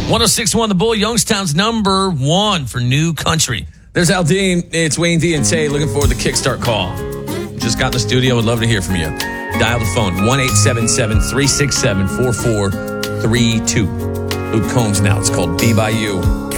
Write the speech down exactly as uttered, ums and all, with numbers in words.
one oh six point one The Bull, Youngstown's number one for new country. There's Aldine. It's Wayne D and Tay looking for the Kickstart call. Just got in the studio. Would love to hear from you. Dial the phone, one eight seven seven, three six seven, four four three two. Luke Combs now. It's called Be By You.